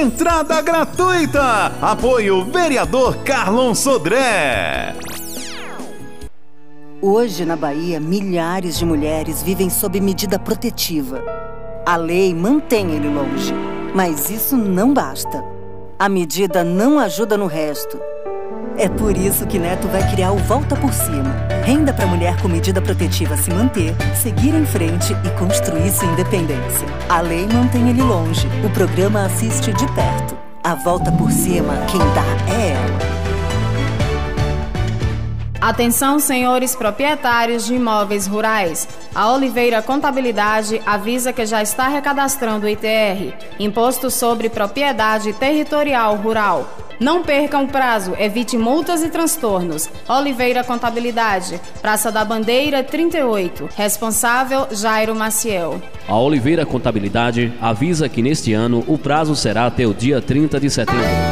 Entrada gratuita. Apoio vereador Carlon Sodré. Hoje, na Bahia, milhares de mulheres vivem sob medida protetiva. A lei mantém ele longe, mas isso não basta. A medida não ajuda no resto. É por isso que Neto vai criar o Volta por Cima. Renda para a mulher com medida protetiva se manter, seguir em frente e construir sua independência. A lei mantém ele longe. O programa assiste de perto. A Volta por Cima, quem dá é ela. Atenção, senhores proprietários de imóveis rurais. A Oliveira Contabilidade avisa que já está recadastrando o ITR, Imposto sobre Propriedade Territorial Rural. Não percam o prazo, evite multas e transtornos. Oliveira Contabilidade, Praça da Bandeira 38. Responsável, Jairo Maciel. A Oliveira Contabilidade avisa que neste ano o prazo será até o dia 30 de setembro.